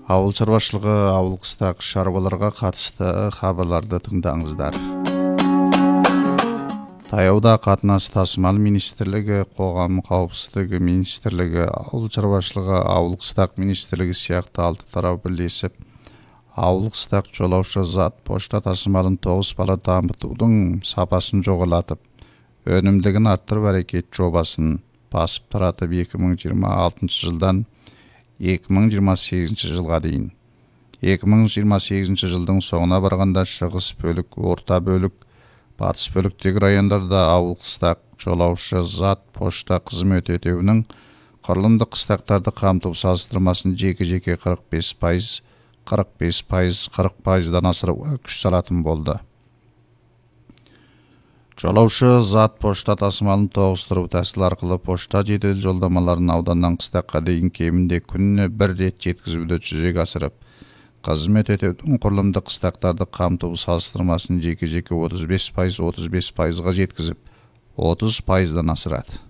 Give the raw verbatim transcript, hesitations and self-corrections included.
Ауыл шаруашылығы, ауыл қыстақ шаруаларға қатысты хабарларды тыңдаңыздар. Таяуда қатынас тасымал министрлігі, қоғам қауіпсіздігі министрлігі, ауыл шаруашылығы, ауыл қыстақ министрлігі сияқты алты тарау бірлесіп, ауыл қыстақ жолаушы зат пошта тасымалын тоғыз бала дамытудың сапасын жоғарылатып, өнімдігін арттыру әрекет жобасын басып таратып екі мың жиырма алтыншы жылдан екі мың жиырма сегізінші жылға дейін. екі мың жиырма сегізінші жылдың соңына барғанда шығыс бөлік, орта бөлік, батыс бөліктегі райондарда ауыл қыстақ жолаушы зат пошта қызмет етуінің құрылымдық қыстақтарды қамту салыстырмасын жеке-жеке қырық бес пайыз, қырық бес пайыз, қырық пайыздан асыруға күш салатын болды. Жолаушы зат пошта тасымалын тоғыстыру тәсілі арқылы пошта жедел жолдамаларын ауданнан қыстаққа дейін кемінде күніне бір рет жеткізуді жүзеге асырып, қызмет етудің құрылымдық қыстақтарды қамту салыстырмасын жеке-жеке отыз бес пайыз, отыз бес пайызға жеткізіп, отыз пайыздан асырады.